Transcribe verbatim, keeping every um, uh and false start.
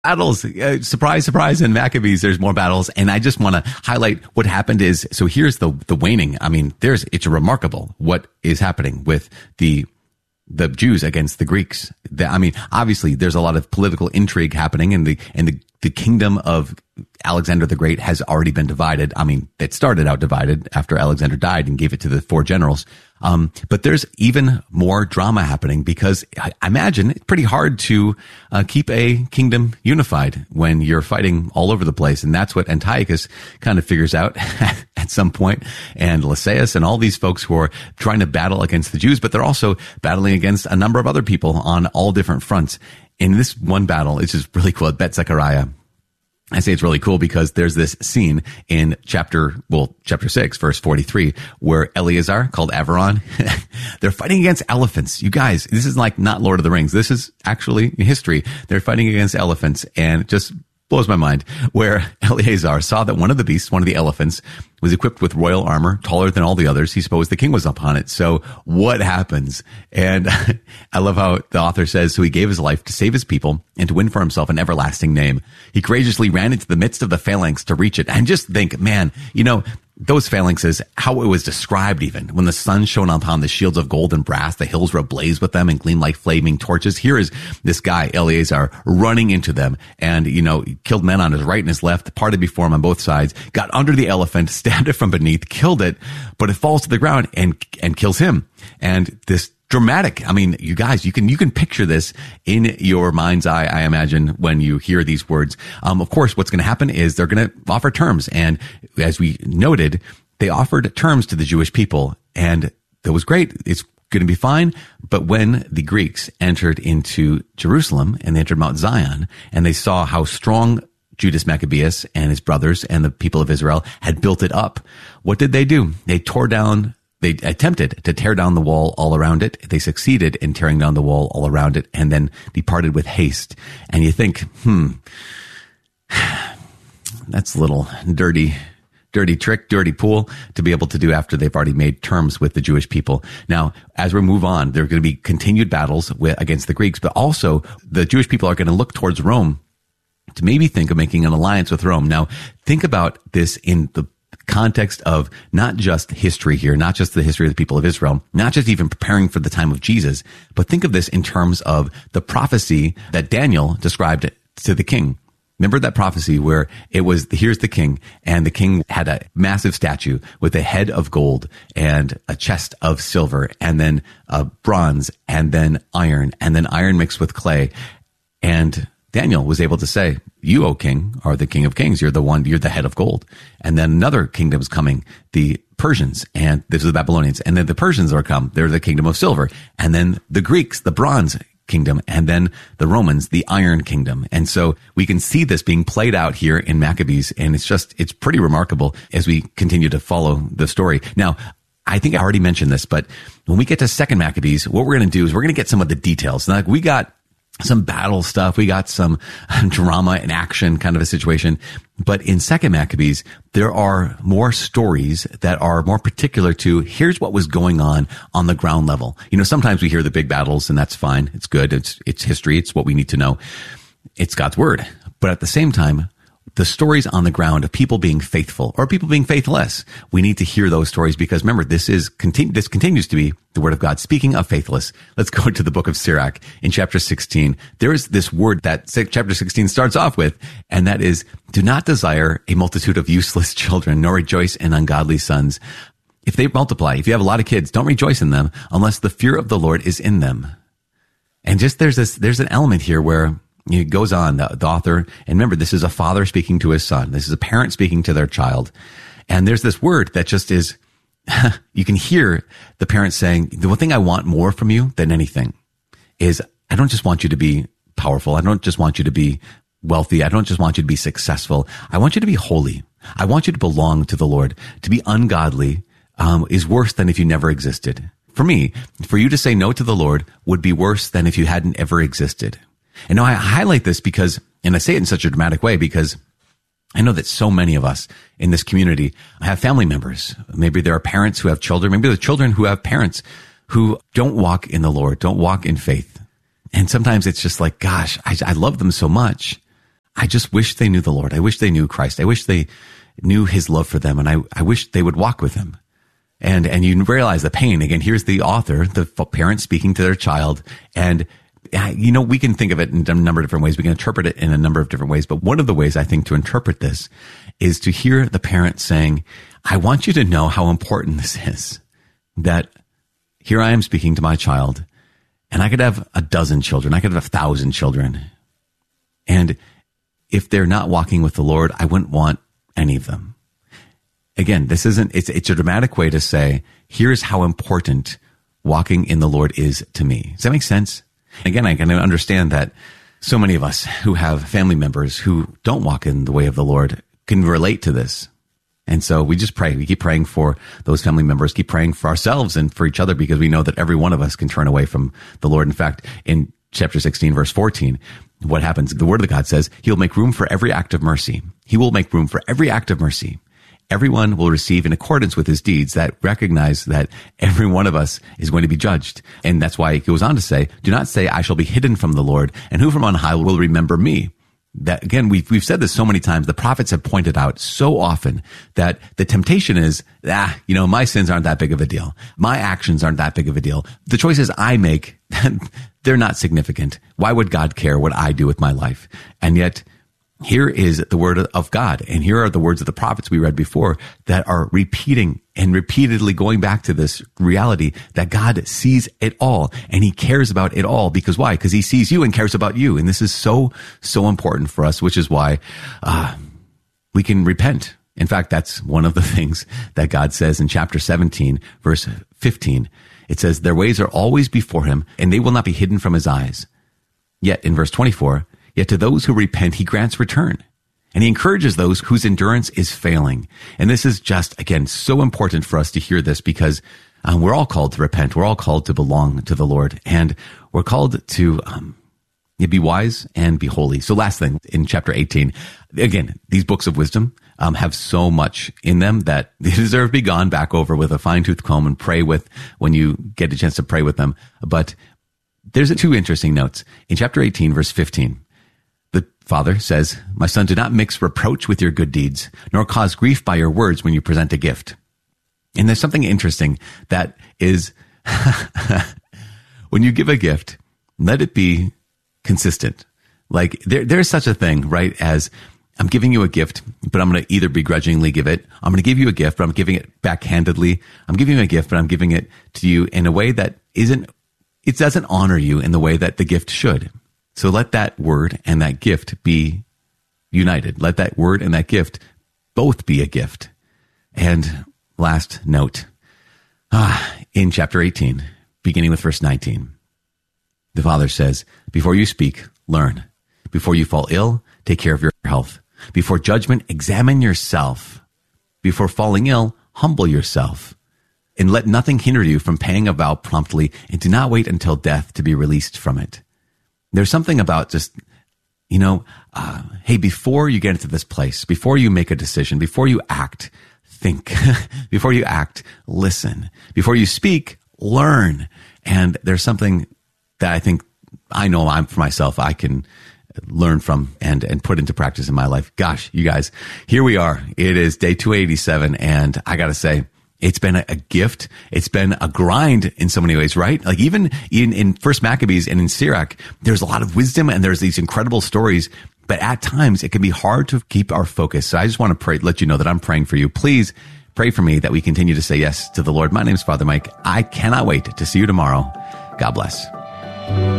battles. Uh, surprise, surprise. In Maccabees, there's more battles. And I just want to highlight what happened is, so here's the, the waning. I mean, there's, it's remarkable what is happening with the, the Jews against the Greeks. The, I mean, obviously there's a lot of political intrigue happening, and the, and the, the kingdom of Alexander the Great has already been divided. I mean, it started out divided after Alexander died and gave it to the four generals. Um, but there's even more drama happening because I imagine it's pretty hard to uh, keep a kingdom unified when you're fighting all over the place. And that's what Antiochus kind of figures out at some point, and Lysias and all these folks who are trying to battle against the Jews, but they're also battling against a number of other people on all different fronts. In this one battle, it's just really cool at Bet Zechariah. I say it's really cool because there's this scene in chapter, well, chapter six, verse forty-three, where Eleazar, called Avaron, they're fighting against elephants. You guys, this is like not Lord of the Rings. This is actually history. They're fighting against elephants, and it just blows my mind, where Eleazar saw that one of the beasts, one of the elephants, was equipped with royal armor, taller than all the others. He supposed the king was upon it. So what happens? And I love how the author says, so he gave his life to save his people and to win for himself an everlasting name. He courageously ran into the midst of the phalanx to reach it. And just think, man, you know, those phalanxes, how it was described even, when the sun shone upon the shields of gold and brass, the hills were ablaze with them and gleamed like flaming torches. Here is this guy, Eleazar, running into them, and, you know, killed men on his right and his left, parted before him on both sides, got under the elephant, stabbed it from beneath, killed it, but it falls to the ground and, and kills him. And this dramatic. I mean, you guys, you can, you can picture this in your mind's eye, I imagine, when you hear these words. Um, of course, what's going to happen is they're going to offer terms. And as we noted, they offered terms to the Jewish people, and that was great. It's going to be fine. But when the Greeks entered into Jerusalem and they entered Mount Zion, and they saw how strong Judas Maccabeus and his brothers and the people of Israel had built it up, what did they do? They tore down They attempted to tear down the wall all around it. They succeeded in tearing down the wall all around it, and then departed with haste. And you think, hmm, that's a little dirty, dirty trick, dirty pool to be able to do after they've already made terms with the Jewish people. Now, as we move on, there are going to be continued battles with, against the Greeks, but also the Jewish people are going to look towards Rome to maybe think of making an alliance with Rome. Now, think about this in the context of not just history here, not just the history of the people of Israel, not just even preparing for the time of Jesus, but think of this in terms of the prophecy that Daniel described to the king. Remember that prophecy where it was, here's the king, and the king had a massive statue with a head of gold and a chest of silver, and then uh, bronze, and then iron, and then iron mixed with clay. And Daniel was able to say, you, O king, are the king of kings. You're the one, you're the head of gold. And then another kingdom's coming, the Persians, and this is the Babylonians. And then the Persians are come. They're the kingdom of silver. And then the Greeks, the bronze kingdom. And then the Romans, the iron kingdom. And so we can see this being played out here in Maccabees. And it's just, it's pretty remarkable as we continue to follow the story. Now, I think I already mentioned this, but when we get to Second Maccabees, what we're going to do is we're going to get some of the details. Like we got some battle stuff. We got some drama and action kind of a situation. But in Second Maccabees, there are more stories that are more particular to here's what was going on on the ground level. You know, sometimes we hear the big battles, and that's fine. It's good. It's, it's history. It's what we need to know. It's God's word. But at the same time, the stories on the ground of people being faithful or people being faithless, we need to hear those stories because remember, this is continu- this continues to be the word of God. Speaking of faithless, let's go to the book of Sirach in chapter sixteen. There is this word that chapter sixteen starts off with, and that is, do not desire a multitude of useless children, nor rejoice in ungodly sons. If they multiply, if you have a lot of kids, don't rejoice in them unless the fear of the Lord is in them. And just there's this, there's an element here where it goes on, the, the author, and remember, this is a father speaking to his son. This is a parent speaking to their child. And there's this word that just is, you can hear the parent saying, the one thing I want more from you than anything is, I don't just want you to be powerful. I don't just want you to be wealthy. I don't just want you to be successful. I want you to be holy. I want you to belong to the Lord. To be ungodly um, is worse than if you never existed. For me, for you to say no to the Lord would be worse than if you hadn't ever existed. And now I highlight this because, and I say it in such a dramatic way because I know that so many of us in this community have family members. Maybe there are parents who have children. Maybe there are children who have parents who don't walk in the Lord, don't walk in faith. And sometimes it's just like, gosh, I, I love them so much, I just wish they knew the Lord. I wish they knew Christ. I wish they knew his love for them. And I, I wish they would walk with him. And, and you realize the pain. Again, here's the author, the parent speaking to their child. And, you know, we can think of it in a number of different ways. We can interpret it in a number of different ways. But one of the ways I think to interpret this is to hear the parent saying, I want you to know how important this is, that here I am speaking to my child, and I could have a dozen children. I could have a thousand children. And if they're not walking with the Lord, I wouldn't want any of them. Again, this isn't, it's, it's a dramatic way to say, here's how important walking in the Lord is to me. Does that make sense? Again, I can understand that so many of us who have family members who don't walk in the way of the Lord can relate to this. And so we just pray. We keep praying for those family members, keep praying for ourselves and for each other, because we know that every one of us can turn away from the Lord. In fact, in chapter sixteen, verse fourteen, what happens? The word of God says, he'll make room for every act of mercy. He will make room for every act of mercy. Everyone will receive in accordance with his deeds, that recognize that every one of us is going to be judged. And that's why it goes on to say, do not say, I shall be hidden from the Lord, and who from on high will remember me? That again, we've, we've said this so many times. The prophets have pointed out so often that the temptation is, ah, you know, my sins aren't that big of a deal. My actions aren't that big of a deal. The choices I make, they're not significant. Why would God care what I do with my life? And yet, here is the word of God, and here are the words of the prophets we read before that are repeating and repeatedly going back to this reality that God sees it all, and he cares about it all. Because why? Because he sees you and cares about you. And this is so, so important for us, which is why uh, we can repent. In fact, that's one of the things that God says in chapter seventeen, verse fifteen. It says, their ways are always before him, and they will not be hidden from his eyes. Yet in verse twenty-four, yet to those who repent, he grants return. And he encourages those whose endurance is failing. And this is just, again, so important for us to hear this, because um, we're all called to repent. We're all called to belong to the Lord. And we're called to um, be wise and be holy. So last thing, in chapter eighteen, again, these books of wisdom um, have so much in them that they deserve to be gone back over with a fine-tooth comb and pray with when you get a chance to pray with them. But there's two interesting notes. In chapter eighteen, verse fifteen, the father says, my son, do not mix reproach with your good deeds, nor cause grief by your words when you present a gift. And there's something interesting that is, when you give a gift, let it be consistent. Like there, there's such a thing, right? As I'm giving you a gift, but I'm going to either begrudgingly give it. I'm going to give you a gift, but I'm giving it backhandedly. I'm giving you a gift, but I'm giving it to you in a way that isn't, it doesn't honor you in the way that the gift should. So let that word and that gift be united. Let that word and that gift both be a gift. And last note, ah, in chapter eighteen, beginning with verse nineteen, the father says, before you speak, learn. Before you fall ill, take care of your health. Before judgment, examine yourself. Before falling ill, humble yourself. And let nothing hinder you from paying a vow promptly, and do not wait until death to be released from it. There's something about just, you know, uh, hey, before you get into this place, before you make a decision, before you act, think. Before you act, listen. Before you speak, learn. And there's something that I think, I know I'm for myself, I can learn from and, and put into practice in my life. Gosh, you guys, here we are. It is day two eighty-seven, and I gotta say, it's been a, a gift. It's been a grind in so many ways, right? Like even in, in First Maccabees and in Sirach, there's a lot of wisdom and there's these incredible stories, but at times it can be hard to keep our focus. So I just want to pray, let you know that I'm praying for you. Please pray for me that we continue to say yes to the Lord. My name is Father Mike. I cannot wait to see you tomorrow. God bless.